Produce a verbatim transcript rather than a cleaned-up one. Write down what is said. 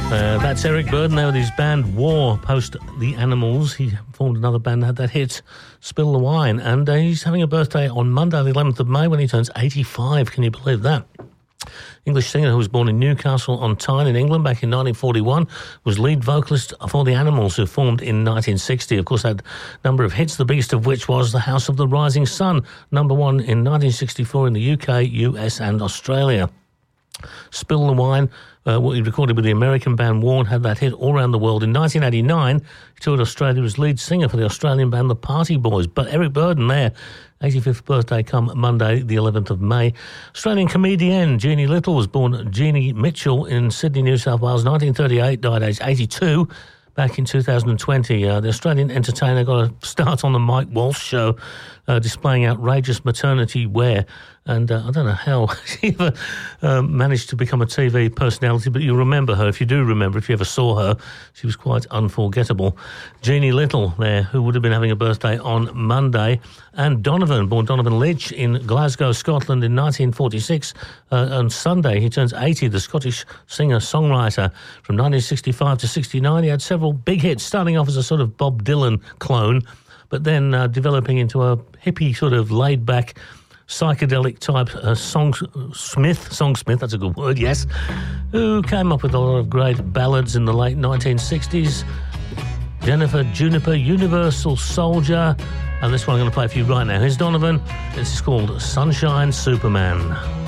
Uh, that's Eric Burdon there with his band War, post The Animals. He formed another band that had that hit, Spill the Wine. And uh, he's having a birthday on Monday, the eleventh of May, when he turns eighty-five. Can you believe that? English singer who was born in Newcastle on Tyne in England back in nineteen forty-one, was lead vocalist for The Animals, who formed in nineteen sixty. Of course, had a number of hits, the biggest of which was The House of the Rising Sun, number one in nineteen sixty-four in the U K, U S and Australia. Spill the Wine, uh, what he recorded with the American band Warn, had that hit all around the world. In nineteen eighty-nine, he toured Australia as lead singer for the Australian band The Party Boys. But Eric Burdon there, eighty-fifth birthday come Monday, the eleventh of May. Australian comedienne Jeannie Little was born Jeannie Mitchell in Sydney, New South Wales, nineteen thirty-eight, died aged eighty-two. Back in two thousand twenty, uh, the Australian entertainer got a start on the Mike Walsh show, uh, displaying outrageous maternity wear. And uh, I don't know how she ever um, managed to become a T V personality, but you'll remember her. If you do remember, if you ever saw her, she was quite unforgettable. Jeannie Little there, who would have been having a birthday on Monday. And Donovan, born Donovan Leitch in Glasgow, Scotland in nineteen forty-six. Uh, on Sunday, he turns eighty, the Scottish singer-songwriter. From nineteen sixty-five to sixty-nine, he had several big hits, starting off as a sort of Bob Dylan clone, but then uh, developing into a hippie sort of laid-back psychedelic type uh, songsmith, songsmith, that's a good word, yes, who came up with a lot of great ballads in the late nineteen sixties. Jennifer Juniper, Universal Soldier, and this one I'm going to play for you right now. Here's Donovan. This is called Sunshine Superman.